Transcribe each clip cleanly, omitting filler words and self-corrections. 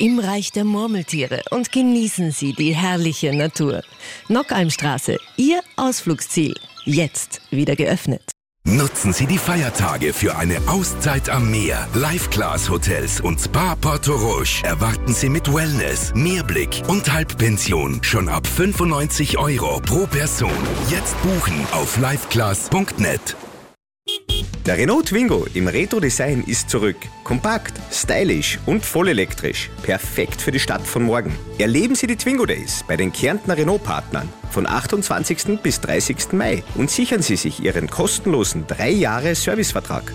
im Reich der Murmeltiere und genießen Sie die herrliche Natur. Nockalmstraße, Ihr Ausflugsziel, jetzt wieder geöffnet. Nutzen Sie die Feiertage für eine Auszeit am Meer. Life-Class-Hotels und Spa Porto Roche erwarten Sie mit Wellness, Meerblick und Halbpension schon ab 95 € pro Person. Jetzt buchen auf lifeclass.net. Der Renault Twingo im Retro-Design ist zurück. Kompakt, stylisch und vollelektrisch. Perfekt für die Stadt von morgen. Erleben Sie die Twingo Days bei den Kärntner Renault-Partnern von 28. bis 30. Mai und sichern Sie sich Ihren kostenlosen 3 Jahre Servicevertrag.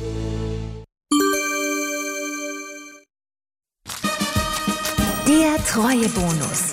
Der Treuebonus.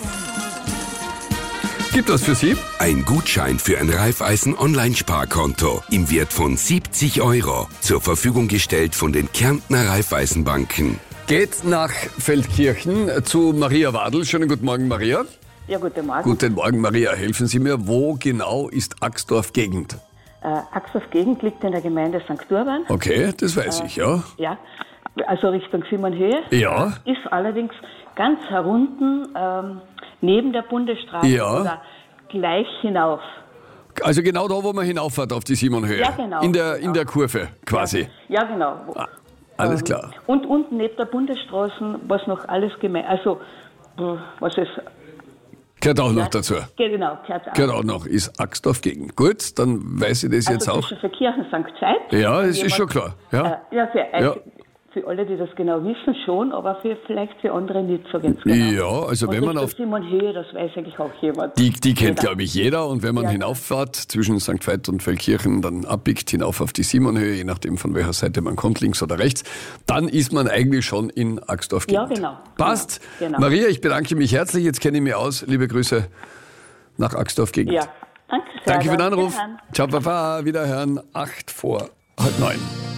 Gibt das für Sie? Ein Gutschein für ein Raiffeisen-Online-Sparkonto im Wert von 70 € zur Verfügung gestellt von den Kärntner Raiffeisenbanken. Geht nach Feldkirchen zu Maria Wadl. Schönen guten Morgen, Maria. Ja, guten Morgen. Guten Morgen, Maria. Helfen Sie mir, wo genau ist Axdorf-Gegend? Axdorf-Gegend liegt in der Gemeinde St. Urban. Okay, das weiß ich, ja. Ja, also Richtung Simonhöhe. Ja. Ist allerdings ganz herunten neben der Bundesstraße oder gleich hinauf. Also genau da, wo man hinauffährt auf die Simonhöhe. Ja, genau. In der Kurve quasi. Ja, genau. Alles klar. Und unten neben der Bundesstraße, was noch alles also was ist... Gehört auch noch dazu. Genau, gehört auch noch, ist Axdorf-Gegend. Gut, dann weiß ich das jetzt auch. Also für Kirchen St. Veit. Ja, das ist schon klar. Ja, für alle, die das genau wissen, schon, aber vielleicht für andere nicht so ganz genau. Ja, also wenn man auf Simonhöhe, das weiß eigentlich auch jemand. Die kennt, glaube ich, jeder. Und wenn man hinauffährt zwischen St. Veit und Feldkirchen, dann abbiegt hinauf auf die Simonhöhe, je nachdem von welcher Seite man kommt, links oder rechts, dann ist man eigentlich schon in Axdorf-Gegend. Ja, genau. Passt. Genau. Maria, ich bedanke mich herzlich. Jetzt kenne ich mich aus. Liebe Grüße nach Axdorf-Gegend. Ja, danke sehr. Danke für den Anruf. Ciao, Papa. Wiederhören. 8 vor halb 9.